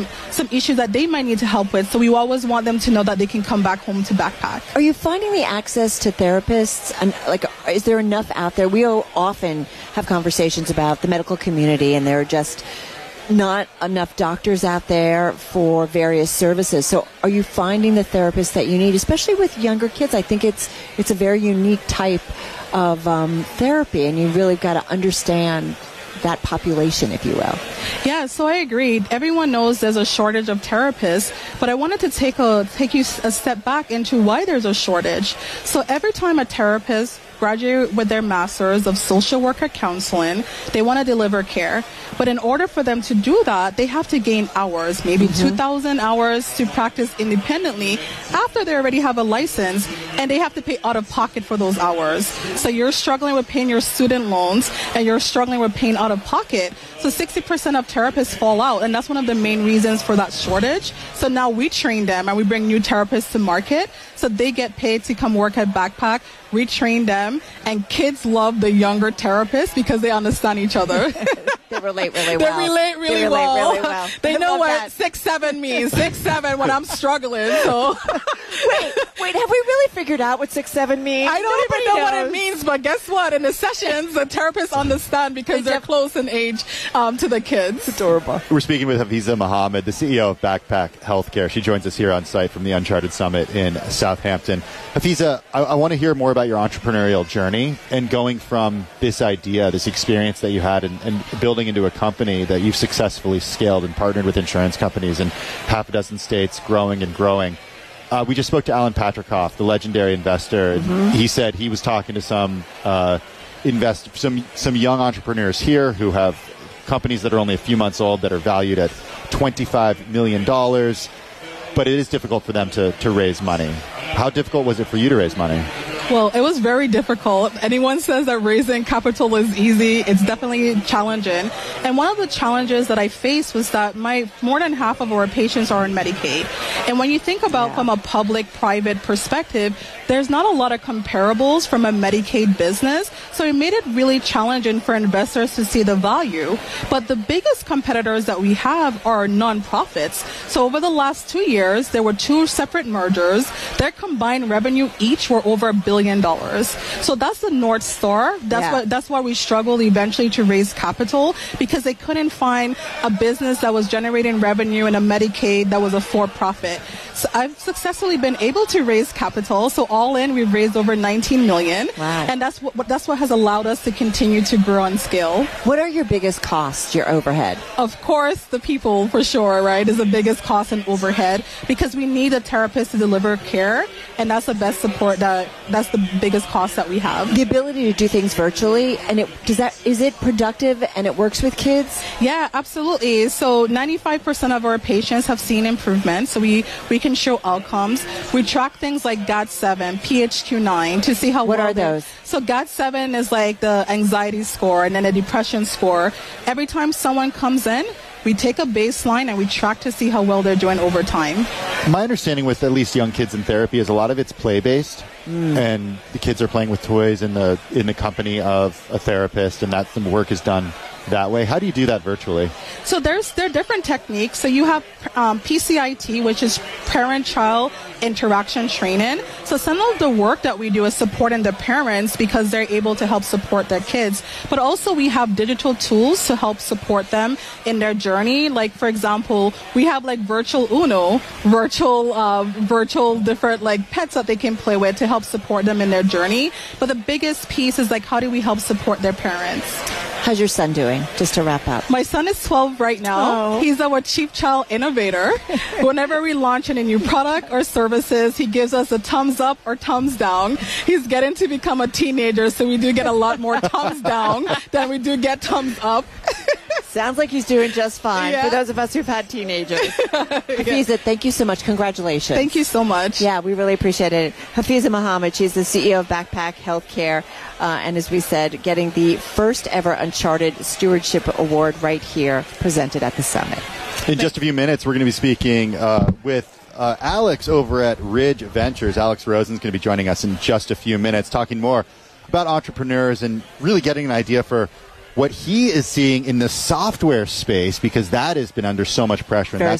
some issues that they might need to help with. So we always want them to know that they can come back home to Backpack. Are you finding the access to therapists, and is there enough out there? We often have conversations about the medical community, and there are just not enough doctors out there for various services. So are you finding the therapists that you need, especially with younger kids? I think it's a very unique type of therapy, and you really got to understand that population, if you will. Yeah, so I agree. Everyone knows there's a shortage of therapists, but I wanted to take you a step back into why there's a shortage. So every time a therapist graduate with their master's of social worker counseling, they want to deliver care. But in order for them to do that, they have to gain hours, maybe 2,000 hours to practice independently after they already have a license, and they have to pay out of pocket for those hours. So you're struggling with paying your student loans, and you're struggling with paying out of pocket. So 60% of therapists fall out, and that's one of the main reasons for that shortage. So now we train them, and we bring new therapists to market, so they get paid to come work at Backpack. We train them, and kids love the younger therapists because they understand each other. They relate really well. They relate really well. They know what 6'7" means. 6'7" when I'm struggling. So wait, have we really figured out what 6'7" means? I don't even know what it means, but guess what? In the sessions, the therapists understand because they're close in age to the kids. Adorable. We're speaking with Hafiza Mohammed, the CEO of Backpack Healthcare. She joins us here on site from the Uncharted Summit in Southampton. Hafiza, I want to hear more about your entrepreneurial journey and going from this idea, this experience that you had and building into a company that you've successfully scaled and partnered with insurance companies in half a dozen states, growing and growing. We just spoke to Alan Patricoff, the legendary investor. He said he was talking to some young entrepreneurs here who have companies that are only a few months old that are valued at $25 million, but it is difficult for them to raise money. How difficult was it for you to raise money? Well, it was very difficult. Anyone says that raising capital is easy, it's definitely challenging. And one of the challenges that I faced was that more than half of our patients are on Medicaid. And when you think about from a public-private perspective, there's not a lot of comparables from a Medicaid business. So it made it really challenging for investors to see the value. But the biggest competitors that we have are nonprofits. So over the last 2 years, there were 2 separate mergers. Their combined revenue each were over $1 billion. So that's the North Star. That's why we struggled eventually to raise capital, because they couldn't find a business that was generating revenue and a Medicaid that was a for-profit. So I've successfully been able to raise capital. So all in, we've raised over $19 million. Wow. And that's what has allowed us to continue to grow and scale. What are your biggest costs, your overhead? Of course, the people, for sure, right, is the biggest cost and overhead, because we need a therapist to deliver care, and that's the best support. That's the biggest cost that we have. The ability to do things virtually, and is it productive and it works with kids? Yeah, absolutely. So 95% of our patients have seen improvement. So we can show outcomes. We track things like GAD-7, PHQ-9 to see how What are those? So GAD-7 is like the anxiety score and then a depression score. Every time someone comes in, we take a baseline and we track to see how well they're doing over time. My understanding with at least young kids in therapy is a lot of it's play-based, and the kids are playing with toys in the company of a therapist, and that the work is done that way. How do you do that virtually? So there are different techniques. So you have PCIT, which is parent-child interaction training. So some of the work that we do is supporting the parents because they're able to help support their kids. But also we have digital tools to help support them in their journey. Like, for example, we have like virtual Uno, virtual different like pets that they can play with to help support them in their journey. But the biggest piece is like, how do we help support their parents? How's your son doing, just to wrap up? My son is 12 right now. Oh. He's our chief child innovator. Whenever we launch a new product or services, he gives us a thumbs up or thumbs down. He's getting to become a teenager, so we do get a lot more thumbs down than we do get thumbs up. Sounds like he's doing just fine Yeah. for those of us who've had teenagers. Hafiza, thank you so much. Congratulations. Thank you so much. Yeah, we really appreciate it. Hafiza Mohammed, she's the CEO of Backpack Healthcare. And as we said, getting the first ever Uncharted Stewardship Award right here, presented at the summit. In just a few minutes, we're going to be speaking with Alex over at Ridge Ventures. Alex Rosen's going to be joining us in just a few minutes, talking more about entrepreneurs and really getting an idea for what he is seeing in the software space, because that has been under so much pressure. And Very that's